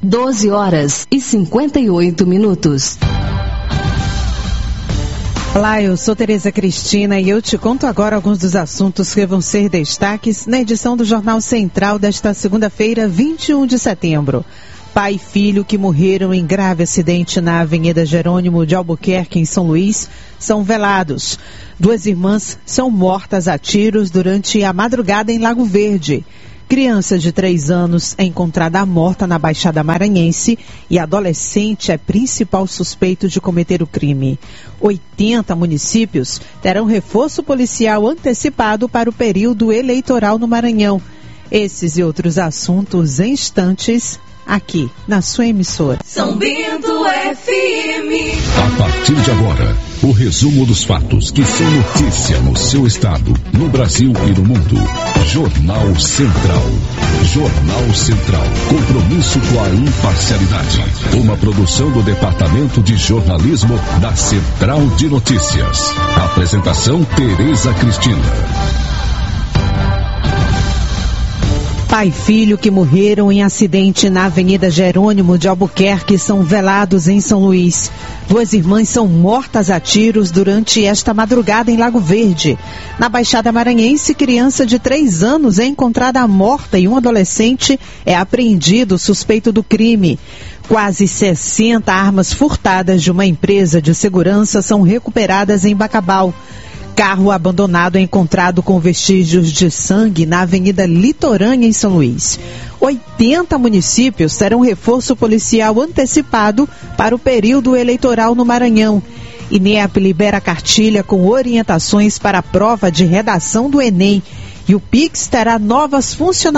12h58. Olá, eu sou Tereza Cristina e eu te conto agora alguns dos assuntos que vão ser destaques na edição do Jornal Central desta segunda-feira, 21 de setembro. Pai e filho que morreram em grave acidente na Avenida Jerônimo de Albuquerque, em São Luís, são velados. 2 irmãs são mortas a tiros durante a madrugada em Lago Verde. Criança de 3 anos é encontrada morta na Baixada Maranhense e adolescente é principal suspeito de cometer o crime. 80 municípios terão reforço policial antecipado para o período eleitoral no Maranhão. Esses e outros assuntos em instantes, aqui na sua emissora. São Bento FM. A partir de agora, o resumo dos fatos que são notícia no seu estado, no Brasil e no mundo. Jornal Central. Jornal Central. Compromisso com a imparcialidade. Uma produção do Departamento de Jornalismo da Central de Notícias. Apresentação Tereza Cristina. Pai e filho que morreram em acidente na Avenida Jerônimo de Albuquerque são velados em São Luís. 2 irmãs são mortas a tiros durante esta madrugada em Lago Verde. Na Baixada Maranhense, criança de 3 anos é encontrada morta e um adolescente é apreendido suspeito do crime. Quase 60 armas furtadas de uma empresa de segurança são recuperadas em Bacabal. Carro abandonado é encontrado com vestígios de sangue na Avenida Litorânea, em São Luís. 80 municípios terão reforço policial antecipado para o período eleitoral no Maranhão. INEP libera cartilha com orientações para a prova de redação do Enem. E o Pix terá novas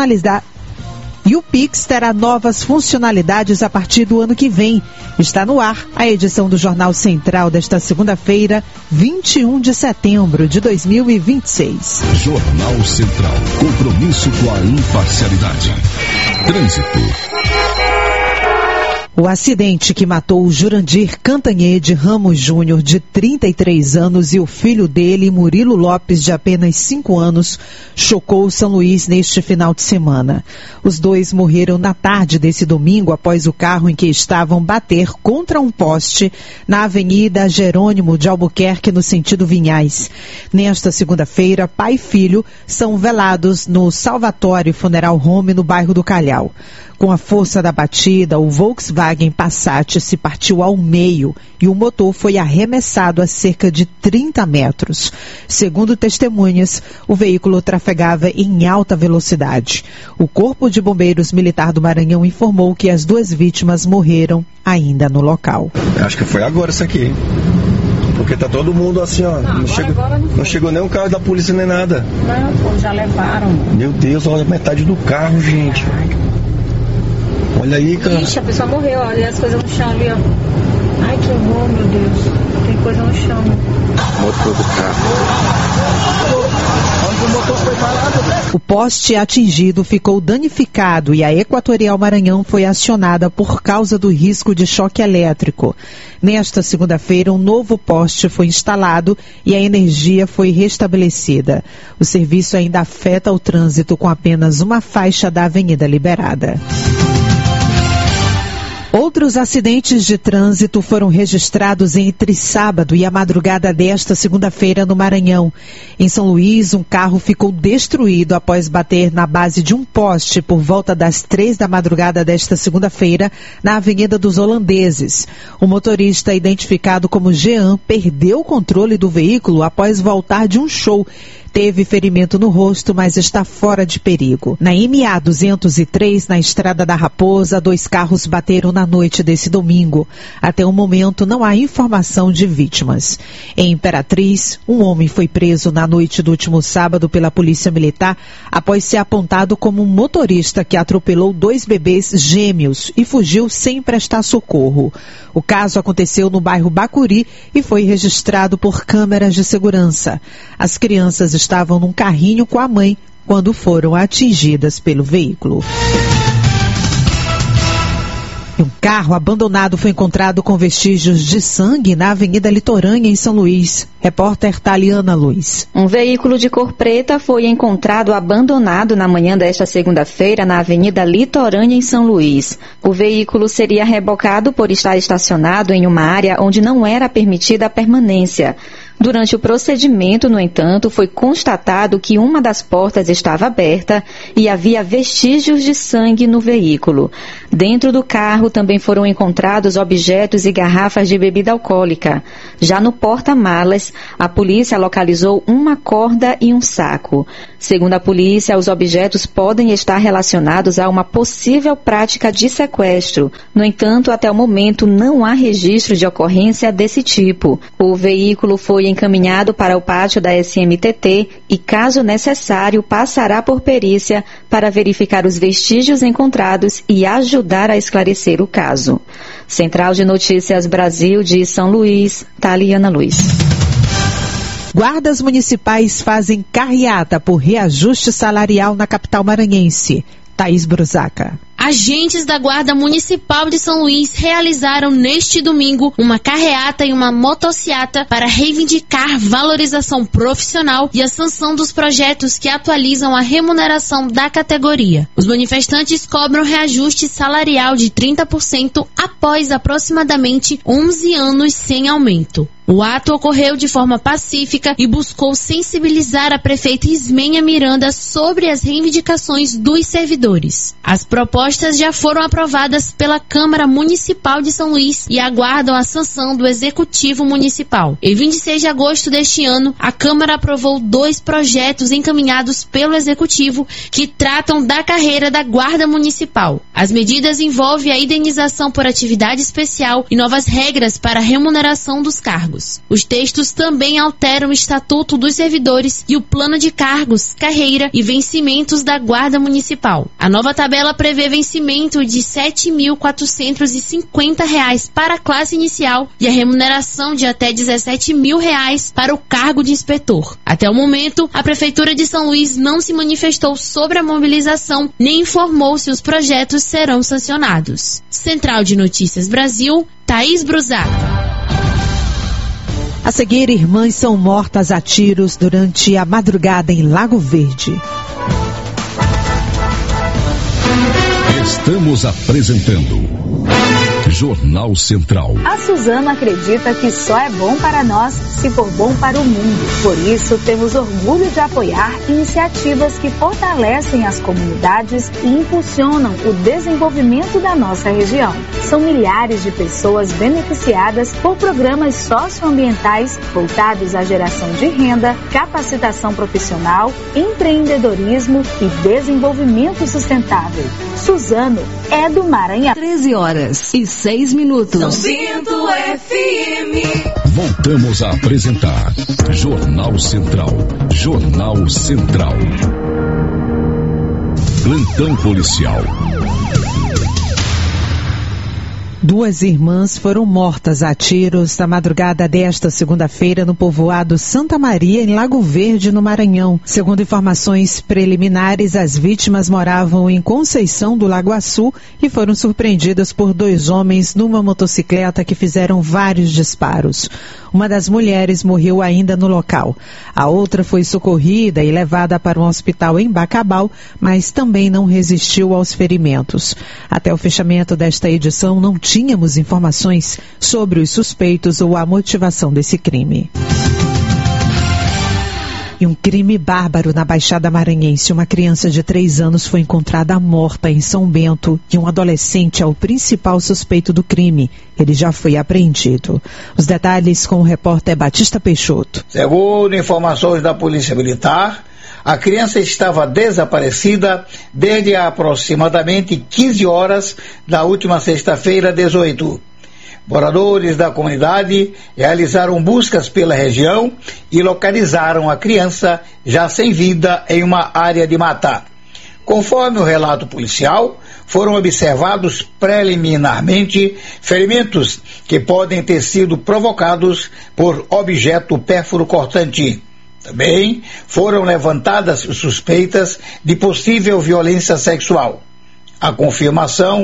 funcionalidades a partir do ano que vem. Está no ar a edição do Jornal Central desta segunda-feira, 21 de setembro de 2026. Jornal Central. Compromisso com a imparcialidade. Trânsito. O acidente que matou o Jurandir Cantanhede Ramos Júnior, de 33 anos, e o filho dele, Murilo Lopes, de apenas 5 anos, chocou São Luís neste final de semana. Os dois morreram na tarde desse domingo após o carro em que estavam bater contra um poste na Avenida Jerônimo de Albuquerque, no sentido Vinhais. Nesta segunda-feira, pai e filho são velados no Salvatório Funeral Home, no bairro do Calhau. Com a força da batida, o Volkswagen Passat se partiu ao meio e o motor foi arremessado a cerca de 30 metros. Segundo testemunhas, o veículo trafegava em alta velocidade. O Corpo de Bombeiros Militar do Maranhão informou que as 2 vítimas morreram ainda no local. Acho que foi agora isso aqui. Porque tá todo mundo assim, ó. Não chegou nem um carro da polícia nem nada. Não, pô, já levaram. Meu Deus, olha a metade do carro, gente. Olha aí, cara. Ixi, a pessoa morreu, olha as coisas no chão ali, ó. Ai, que horror, meu Deus. Tem coisa no chão. Motor do carro. Onde o motor foi parado, né? O poste atingido ficou danificado e a Equatorial Maranhão foi acionada por causa do risco de choque elétrico. Nesta segunda-feira, um novo poste foi instalado e a energia foi restabelecida. O serviço ainda afeta o trânsito com apenas uma faixa da avenida liberada. Outros acidentes de trânsito foram registrados entre sábado e a madrugada desta segunda-feira no Maranhão. Em São Luís, um carro ficou destruído após bater na base de um poste por volta das 3 da madrugada desta segunda-feira, na Avenida dos Holandeses. O motorista, identificado como Jean, perdeu o controle do veículo após voltar de um show. Teve ferimento no rosto, mas está fora de perigo. Na MA 203, na Estrada da Raposa, 2 carros bateram na noite desse domingo. Até o momento, não há informação de vítimas. Em Imperatriz, um homem foi preso na noite do último sábado pela Polícia Militar após ser apontado como um motorista que atropelou 2 bebês gêmeos e fugiu sem prestar socorro. O caso aconteceu no bairro Bacuri e foi registrado por câmeras de segurança. As crianças estavam num carrinho com a mãe quando foram atingidas pelo veículo. E um carro abandonado foi encontrado com vestígios de sangue na Avenida Litorânea, em São Luís. Repórter Taliana Luiz. Um veículo de cor preta foi encontrado abandonado na manhã desta segunda-feira na Avenida Litorânea, em São Luís. O veículo seria rebocado por estar estacionado em uma área onde não era permitida a permanência. Durante o procedimento, no entanto, foi constatado que uma das portas estava aberta e havia vestígios de sangue no veículo. Dentro do carro também foram encontrados objetos e garrafas de bebida alcoólica. Já no porta-malas, a polícia localizou uma corda e um saco. Segundo a polícia, os objetos podem estar relacionados a uma possível prática de sequestro. No entanto, até o momento, não há registro de ocorrência desse tipo. O veículo foi encaminhado para o pátio da SMTT e, caso necessário, passará por perícia para verificar os vestígios encontrados e ajudar a esclarecer o caso. Central de Notícias Brasil de São Luís, Taliana Luiz. Guardas municipais fazem carreata por reajuste salarial na capital maranhense. Thaís Brusaca. Agentes da Guarda Municipal de São Luís realizaram neste domingo uma carreata e uma motociata para reivindicar valorização profissional e a sanção dos projetos que atualizam a remuneração da categoria. Os manifestantes cobram reajuste salarial de 30% após aproximadamente 11 anos sem aumento. O ato ocorreu de forma pacífica e buscou sensibilizar a prefeita Ismênia Miranda sobre as reivindicações dos servidores. As propostas já foram aprovadas pela Câmara Municipal de São Luís e aguardam a sanção do Executivo Municipal. Em 26 de agosto deste ano, a Câmara aprovou 2 projetos encaminhados pelo Executivo que tratam da carreira da Guarda Municipal. As medidas envolvem a indenização por atividade especial e novas regras para a remuneração dos cargos. Os textos também alteram o Estatuto dos Servidores e o Plano de Cargos, Carreira e Vencimentos da Guarda Municipal. A nova tabela prevê vencimento de R$ 7.450 para a classe inicial e a remuneração de até R$ 17.000 para o cargo de inspetor. Até o momento, a Prefeitura de São Luís não se manifestou sobre a mobilização nem informou se os projetos serão sancionados. Central de Notícias Brasil, Thaís Brusaca. A seguir, irmãs são mortas a tiros durante a madrugada em Lago Verde. Estamos apresentando Jornal Central. A Suzano acredita que só é bom para nós se for bom para o mundo. Por isso, temos orgulho de apoiar iniciativas que fortalecem as comunidades e impulsionam o desenvolvimento da nossa região. São milhares de pessoas beneficiadas por programas socioambientais voltados à geração de renda, capacitação profissional, empreendedorismo e desenvolvimento sustentável. Suzano é do Maranhão. 13h06. Ouvindo FM. Voltamos a apresentar Jornal Central. Jornal Central. Plantão policial. 2 irmãs foram mortas a tiros na madrugada desta segunda-feira no povoado Santa Maria, em Lago Verde, no Maranhão. Segundo informações preliminares, as vítimas moravam em Conceição do Lagoaçu e foram surpreendidas por 2 homens numa motocicleta que fizeram vários disparos. Uma das mulheres morreu ainda no local. A outra foi socorrida e levada para um hospital em Bacabal, mas também não resistiu aos ferimentos. Até o fechamento desta edição, não tínhamos informações sobre os suspeitos ou a motivação desse crime. E um crime bárbaro na Baixada Maranhense. Uma criança de 3 anos foi encontrada morta em São Bento e um adolescente é o principal suspeito do crime. Ele já foi apreendido. Os detalhes com o repórter Batista Peixoto. Segundo informações da Polícia Militar, a criança estava desaparecida desde aproximadamente 15 horas da última sexta-feira, 18. Moradores da comunidade realizaram buscas pela região e localizaram a criança já sem vida em uma área de mata. Conforme o relato policial, foram observados preliminarmente ferimentos que podem ter sido provocados por objeto pérfuro cortante. Também foram levantadas suspeitas de possível violência sexual. A confirmação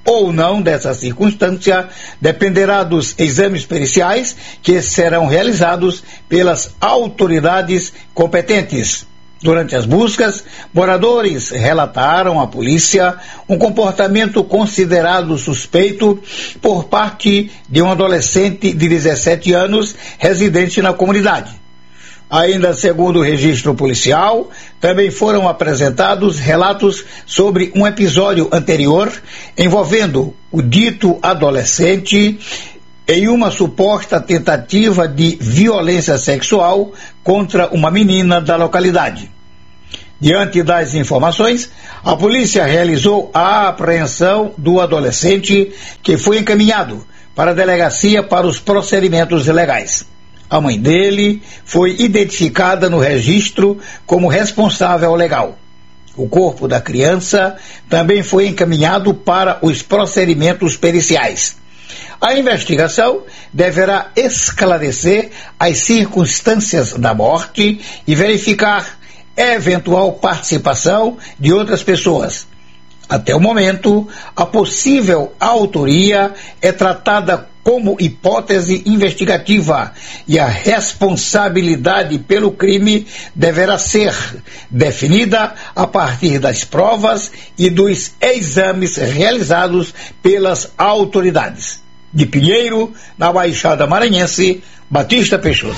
ou não dessa circunstância dependerá dos exames periciais que serão realizados pelas autoridades competentes. Durante as buscas, moradores relataram à polícia um comportamento considerado suspeito por parte de um adolescente de 17 anos residente na comunidade. Ainda segundo o registro policial, também foram apresentados relatos sobre um episódio anterior envolvendo o dito adolescente em uma suposta tentativa de violência sexual contra uma menina da localidade. Diante das informações, a polícia realizou a apreensão do adolescente, que foi encaminhado para a delegacia para os procedimentos legais. A mãe dele foi identificada no registro como responsável legal. O corpo da criança também foi encaminhado para os procedimentos periciais. A investigação deverá esclarecer as circunstâncias da morte e verificar eventual participação de outras pessoas. Até o momento, a possível autoria é tratada como hipótese investigativa e a responsabilidade pelo crime deverá ser definida a partir das provas e dos exames realizados pelas autoridades. De Pinheiro, na Baixada Maranhense, Batista Peixoto.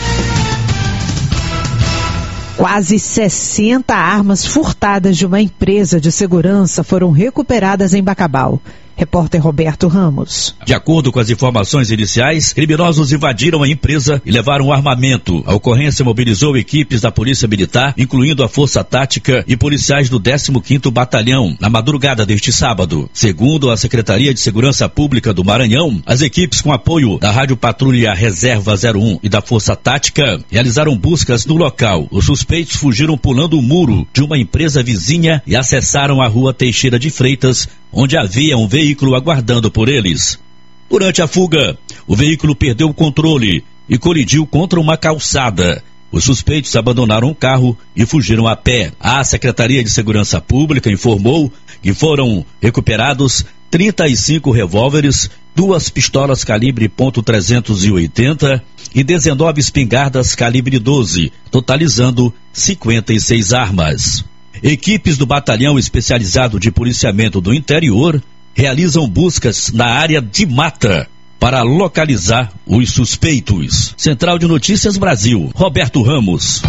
Quase 60 armas furtadas de uma empresa de segurança foram recuperadas em Bacabal. Repórter Roberto Ramos. De acordo com as informações iniciais, criminosos invadiram a empresa e levaram um armamento. A ocorrência mobilizou equipes da Polícia Militar, incluindo a Força Tática e policiais do 15º Batalhão, na madrugada deste sábado. Segundo a Secretaria de Segurança Pública do Maranhão, as equipes com apoio da Rádio Patrulha Reserva 01 e da Força Tática realizaram buscas no local. Os suspeitos fugiram pulando o muro de uma empresa vizinha e acessaram a Rua Teixeira de Freitas, onde havia um veículo aguardando por eles. Durante a fuga, o veículo perdeu o controle e colidiu contra uma calçada. Os suspeitos abandonaram o carro e fugiram a pé. A Secretaria de Segurança Pública informou que foram recuperados 35 revólveres, 2 pistolas calibre .380 e 19 espingardas calibre 12, totalizando 56 armas. Equipes do Batalhão Especializado de Policiamento do Interior realizam buscas na área de mata para localizar os suspeitos. Central de Notícias Brasil, Roberto Ramos.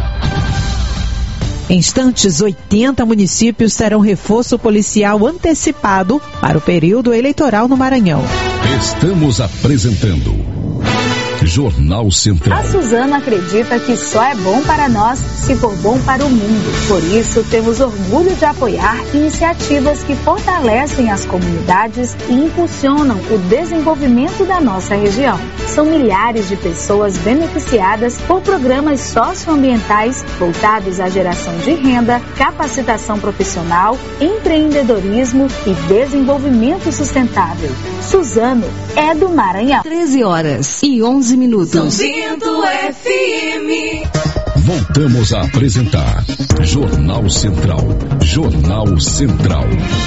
Em instantes, 80 municípios terão reforço policial antecipado para o período eleitoral no Maranhão. Estamos apresentando Jornal Central. A Suzano acredita que só é bom para nós se for bom para o mundo. Por isso, temos orgulho de apoiar iniciativas que fortalecem as comunidades e impulsionam o desenvolvimento da nossa região. São milhares de pessoas beneficiadas por programas socioambientais voltados à geração de renda, capacitação profissional, empreendedorismo e desenvolvimento sustentável. Suzano é do Maranhão. 13h11. São Bento FM. Voltamos a apresentar Jornal Central. Jornal Central.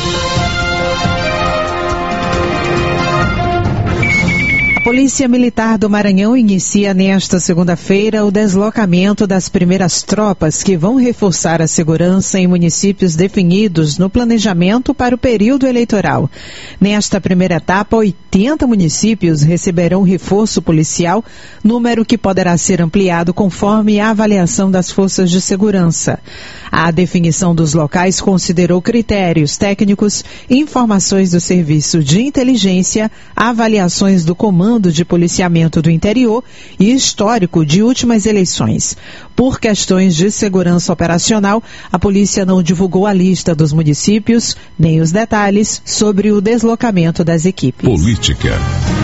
A Polícia Militar do Maranhão inicia nesta segunda-feira o deslocamento das primeiras tropas que vão reforçar a segurança em municípios definidos no planejamento para o período eleitoral. Nesta primeira etapa, 80 municípios receberão reforço policial, número que poderá ser ampliado conforme a avaliação das forças de segurança. A definição dos locais considerou critérios técnicos, informações do Serviço de Inteligência, avaliações do Comando de Policiamento do Interior e histórico de últimas eleições. Por questões de segurança operacional, a polícia não divulgou a lista dos municípios, nem os detalhes sobre o deslocamento das equipes. Política.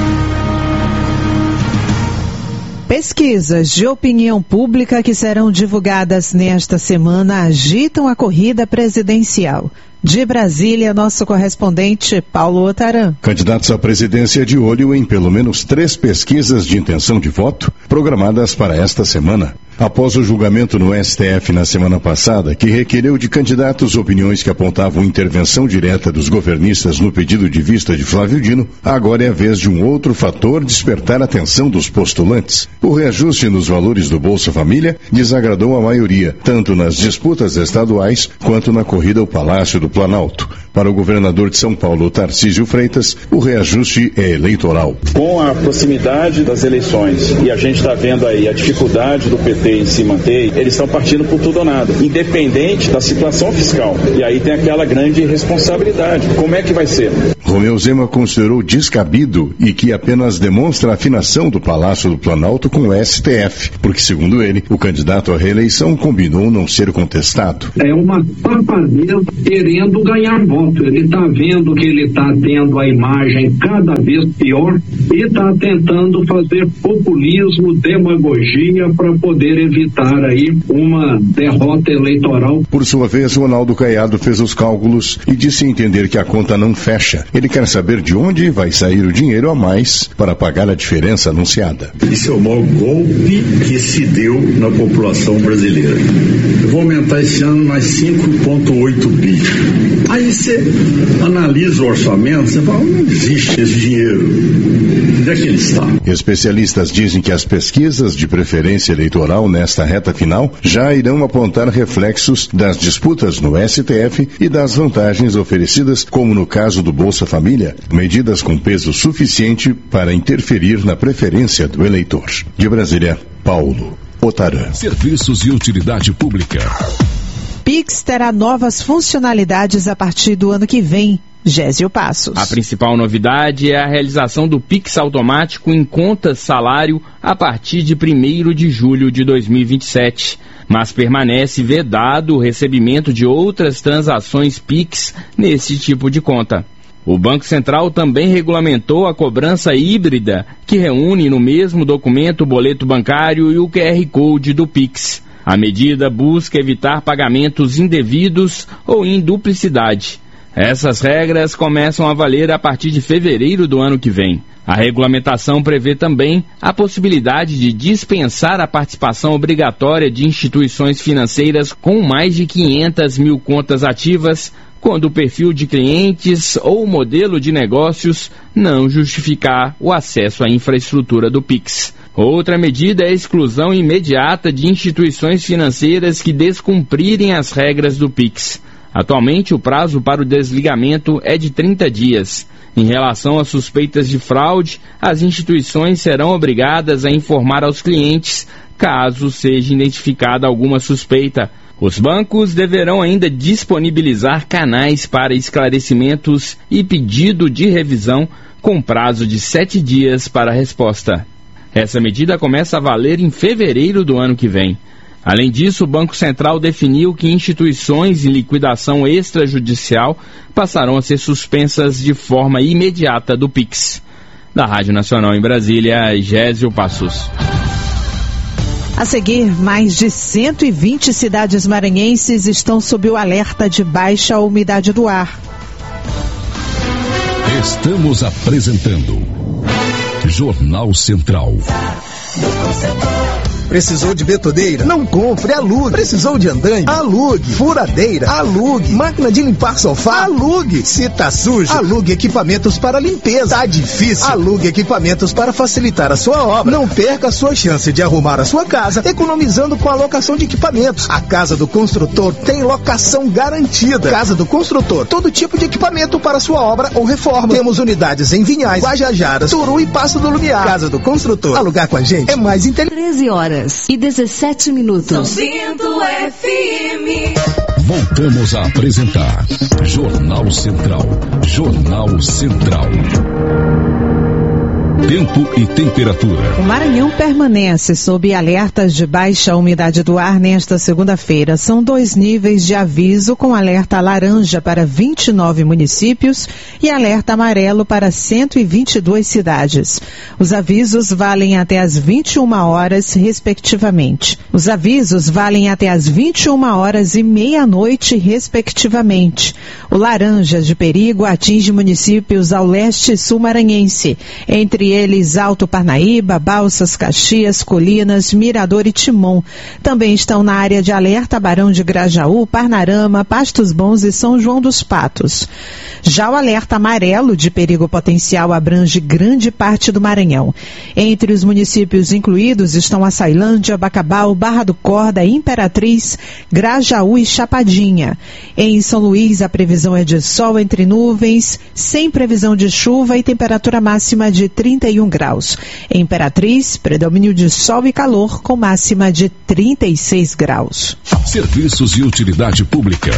Pesquisas de opinião pública que serão divulgadas nesta semana agitam a corrida presidencial. De Brasília, nosso correspondente Paulo Otaran. Candidatos à presidência de olho em pelo menos 3 pesquisas de intenção de voto programadas para esta semana. Após o julgamento no STF na semana passada, que requereu de candidatos opiniões que apontavam intervenção direta dos governistas no pedido de vista de Flávio Dino, agora é a vez de um outro fator despertar a atenção dos postulantes. O reajuste nos valores do Bolsa Família desagradou a maioria, tanto nas disputas estaduais quanto na corrida ao Palácio do Planalto. Para o governador de São Paulo, Tarcísio Freitas, o reajuste é eleitoral. Com a proximidade das eleições, e a gente está vendo aí a dificuldade do PT em se manter, eles estão partindo por tudo ou nada, independente da situação fiscal. E aí tem aquela grande responsabilidade. Como é que vai ser? Romeu Zema considerou descabido e que apenas demonstra a afinação do Palácio do Planalto com o STF, porque, segundo ele, o candidato à reeleição combinou não ser contestado. É uma safadeza querendo ganhar voto. Ele está vendo que ele está tendo a imagem cada vez pior e está tentando fazer populismo, demagogia para poder evitar aí uma derrota eleitoral. Por sua vez, Ronaldo Caiado fez os cálculos e disse entender que a conta não fecha. Ele quer saber de onde vai sair o dinheiro a mais para pagar a diferença anunciada. Esse é o maior golpe que se deu na população brasileira. Eu vou aumentar esse ano mais 5,8 bi. Aí você analisa o orçamento, você fala, não existe esse dinheiro. Onde é que ele está? Especialistas dizem que as pesquisas de preferência eleitoral nesta reta final já irão apontar reflexos das disputas no STF e das vantagens oferecidas, como no caso do Bolsa Família, medidas com peso suficiente para interferir na preferência do eleitor. De Brasília, Paulo Otarã. Serviços e utilidade pública. Pix terá novas funcionalidades a partir do ano que vem. Gésio Passos. A principal novidade é a realização do Pix automático em contas salário a partir de 1º de julho de 2027. Mas permanece vedado o recebimento de outras transações Pix nesse tipo de conta. O Banco Central também regulamentou a cobrança híbrida, que reúne no mesmo documento o boleto bancário e o QR Code do Pix. A medida busca evitar pagamentos indevidos ou em duplicidade. Essas regras começam a valer a partir de fevereiro do ano que vem. A regulamentação prevê também a possibilidade de dispensar a participação obrigatória de instituições financeiras com mais de 500 mil contas ativas, quando o perfil de clientes ou o modelo de negócios não justificar o acesso à infraestrutura do Pix. Outra medida é a exclusão imediata de instituições financeiras que descumprirem as regras do Pix. Atualmente, o prazo para o desligamento é de 30 dias. Em relação a suspeitas de fraude, as instituições serão obrigadas a informar aos clientes caso seja identificada alguma suspeita. Os bancos deverão ainda disponibilizar canais para esclarecimentos e pedido de revisão com prazo de 7 dias para a resposta. Essa medida começa a valer em fevereiro do ano que vem. Além disso, o Banco Central definiu que instituições em liquidação extrajudicial passarão a ser suspensas de forma imediata do Pix. Da Rádio Nacional em Brasília, Gésio Passos. A seguir, mais de 120 cidades maranhenses estão sob o alerta de baixa umidade do ar. Estamos apresentando Jornal Central. Precisou de betoneira? Não compre, alugue. Precisou de andaime? Alugue. Furadeira? Alugue. Máquina de limpar sofá? Alugue. Se tá sujo? Alugue equipamentos para limpeza. Tá difícil? Alugue equipamentos para facilitar a sua obra. Não perca a sua chance de arrumar a sua casa economizando com a locação de equipamentos. A Casa do Construtor tem locação garantida. Casa do Construtor, todo tipo de equipamento para sua obra ou reforma. Temos unidades em Vinhais, Guajajaras, Turu e Passo do Lumiar. Casa do Construtor. Alugar com a gente é mais inteligente. 13 horas e 17 minutos. São 100 FM. Voltamos a apresentar Jornal Central. Jornal Central. Tempo e temperatura. O Maranhão permanece sob alertas de baixa umidade do ar nesta segunda-feira. São 2 níveis de aviso, com alerta laranja para 29 municípios e alerta amarelo para 122 cidades. Os avisos valem até às 21 horas, respectivamente. Os avisos valem até às 21 horas e meia-noite, respectivamente. O laranja de perigo atinge municípios ao leste sul maranhense, entre eles Alto Parnaíba, Balsas, Caxias, Colinas, Mirador e Timon. Também estão na área de alerta Barão de Grajaú, Parnarama, Pastos Bons e São João dos Patos. Já o alerta amarelo de perigo potencial abrange grande parte do Maranhão. Entre os municípios incluídos estão Açailândia, Bacabal, Barra do Corda, Imperatriz, Grajaú e Chapadinha. Em São Luís, a previsão é de sol entre nuvens, sem previsão de chuva e temperatura máxima de 31 graus. Em Imperatriz, predomínio de sol e calor com máxima de 36 graus. Serviços e utilidade pública.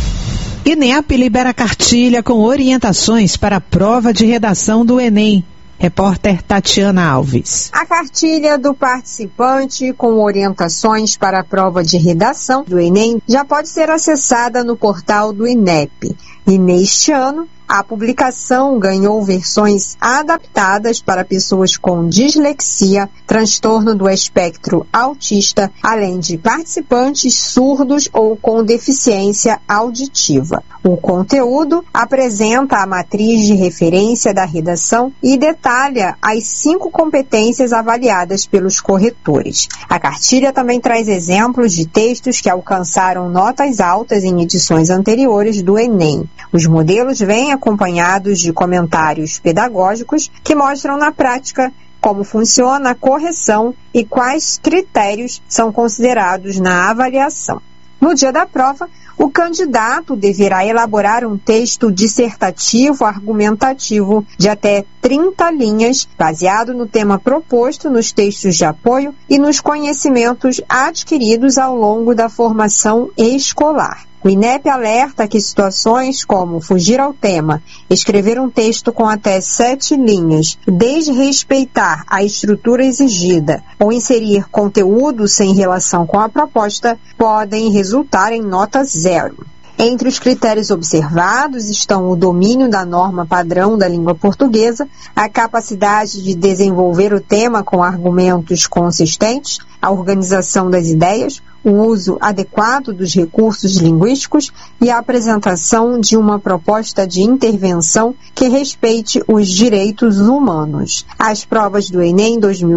INEP libera cartilha com orientações para a prova de redação do Enem. Repórter Tatiana Alves. A cartilha do participante com orientações para a prova de redação do Enem já pode ser acessada no portal do INEP. E neste ano, a publicação ganhou versões adaptadas para pessoas com dislexia, transtorno do espectro autista, além de participantes surdos ou com deficiência auditiva. O conteúdo apresenta a matriz de referência da redação e detalha as 5 competências avaliadas pelos corretores. A cartilha também traz exemplos de textos que alcançaram notas altas em edições anteriores do Enem. Os modelos vêm acompanhados de comentários pedagógicos que mostram na prática como funciona a correção e quais critérios são considerados na avaliação. No dia da prova, o candidato deverá elaborar um texto dissertativo argumentativo de até 30 linhas, baseado no tema proposto nos textos de apoio e nos conhecimentos adquiridos ao longo da formação escolar. O INEP alerta que situações como fugir ao tema, escrever um texto com até 7 linhas, desrespeitar a estrutura exigida ou inserir conteúdo sem relação com a proposta podem resultar em nota 0. Entre os critérios observados estão o domínio da norma padrão da língua portuguesa, a capacidade de desenvolver o tema com argumentos consistentes, a organização das ideias, o uso adequado dos recursos linguísticos e a apresentação de uma proposta de intervenção que respeite os direitos humanos. As provas do Enem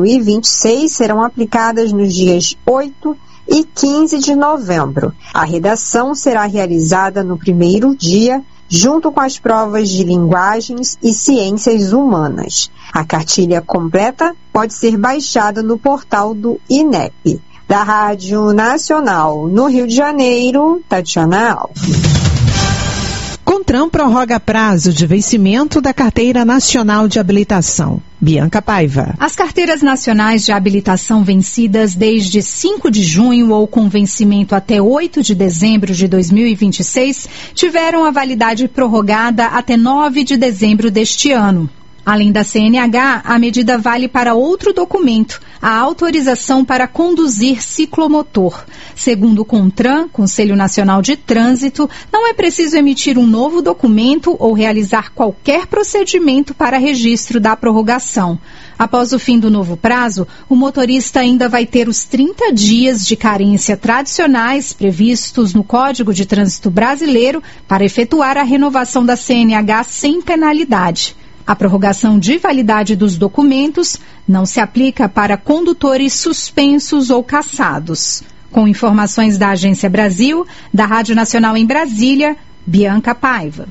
2026 serão aplicadas nos dias 8 e 15 de novembro. A redação será realizada no primeiro dia, junto com as provas de linguagens e ciências humanas. A cartilha completa pode ser baixada no portal do INEP. Da Rádio Nacional, no Rio de Janeiro, Tatiana Alves. CONTRAN prorroga prazo de vencimento da Carteira Nacional de Habilitação. Bianca Paiva. As carteiras nacionais de habilitação vencidas desde 5 de junho ou com vencimento até 8 de dezembro de 2026 tiveram a validade prorrogada até 9 de dezembro deste ano. Além da CNH, a medida vale para outro documento, a autorização para conduzir ciclomotor. Segundo o CONTRAN, Conselho Nacional de Trânsito, não é preciso emitir um novo documento ou realizar qualquer procedimento para registro da prorrogação. Após o fim do novo prazo, o motorista ainda vai ter os 30 dias de carência tradicionais previstos no Código de Trânsito Brasileiro para efetuar a renovação da CNH sem penalidade. A prorrogação de validade dos documentos não se aplica para condutores suspensos ou cassados. Com informações da Agência Brasil, da Rádio Nacional em Brasília, Bianca Paiva.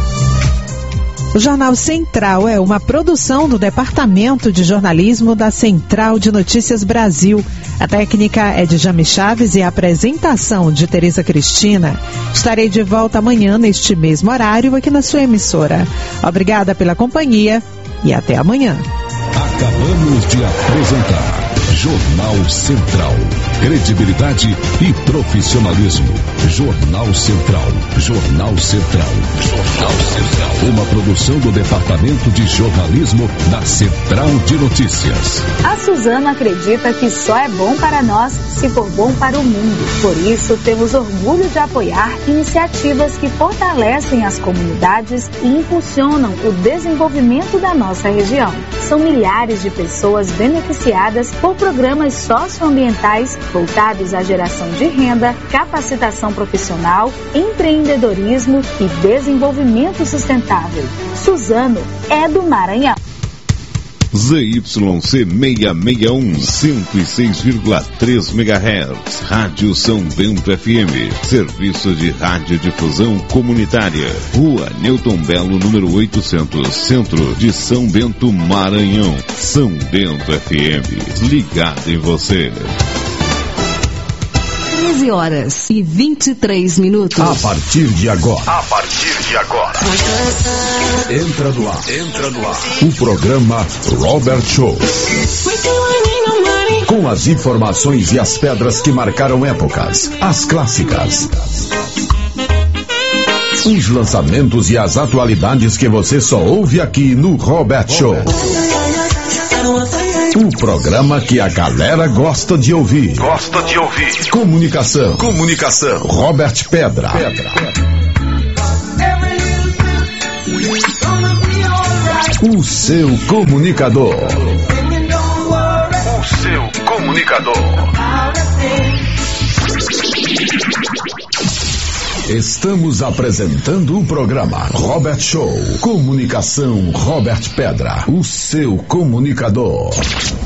O Jornal Central é uma produção do Departamento de Jornalismo da Central de Notícias Brasil. A técnica é de Jami Chaves e a apresentação de Tereza Cristina. Estarei de volta amanhã neste mesmo horário aqui na sua emissora. Obrigada pela companhia e até amanhã. Acabamos de apresentar Jornal Central. Credibilidade e profissionalismo. Jornal Central. Jornal Central. Jornal Central. Uma produção do Departamento de Jornalismo da Central de Notícias. A Suzano acredita que só é bom para nós se for bom para o mundo. Por isso, temos orgulho de apoiar iniciativas que fortalecem as comunidades e impulsionam o desenvolvimento da nossa região. São milhares de pessoas beneficiadas por programas socioambientais voltados à geração de renda, capacitação profissional, empreendedorismo e desenvolvimento sustentável. Suzano é do Maranhão. ZYC 661, 106,3 MHz. Rádio São Bento FM. Serviço de radiodifusão comunitária. Rua Newton Belo, número 800, Centro de São Bento, Maranhão. São Bento FM. Ligado em você. 13 horas e 23 minutos. A partir de agora. Entra no ar. O programa Robert Show. Com as informações e as pedras que marcaram épocas. As clássicas. Os lançamentos e as atualidades que você só ouve aqui no Robert Show. O programa que a galera gosta de ouvir. Comunicação. Robert Pedra. O seu comunicador. Estamos apresentando o programa Robert Show. Comunicação Robert Pedra. O seu comunicador.